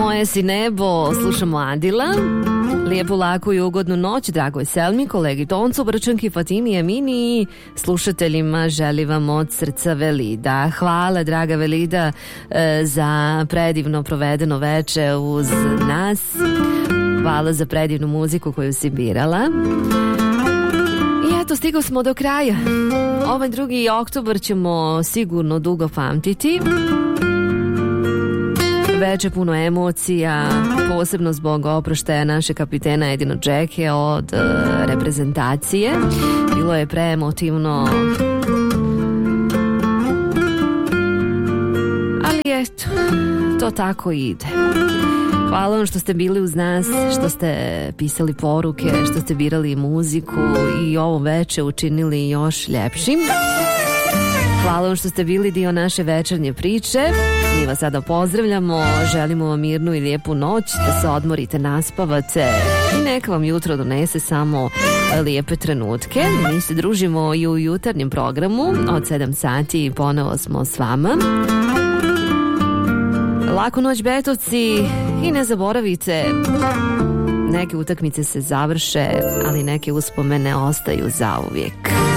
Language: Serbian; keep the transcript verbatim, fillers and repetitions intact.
Moje si nebo, slušamo Adila. Lijepu, laku i ugodnu noć, dragoj Selmi, kolegi Toncu, Brčanki, Fatimi, Emini i slušateljima želi vam od srca Velida. Hvala, draga Velida, za predivno provedeno veče uz nas. Hvala za predivnu muziku koju si birala. I eto, stigli smo do kraja. Ovaj drugi oktobar ćemo sigurno dugo pamtiti. Veče puno emocija, posebno zbog oproštaja naše kapitena Edina Džeke od uh, reprezentacije. Bilo je preemotivno. Ali eto, to tako ide. Hvala vam što ste bili uz nas, što ste pisali poruke, što ste birali muziku i ovo veče učinili još ljepšim. Hvala vam što ste bili dio naše večernje priče. Mi vas sada pozdravljamo, želimo vam mirnu i lijepu noć, da se odmorite, naspavate i neka vam jutro donese samo lijepe trenutke. Mi se družimo i u jutarnjem programu od sedam sati i ponovo smo s vama. Laku noć, Betovci, i ne zaboravite, neke utakmice se završe, ali neke uspomene ostaju zauvijek.